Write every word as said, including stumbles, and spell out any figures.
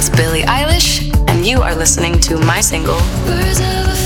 is Billie Eilish, and you are listening to my single, Birds of a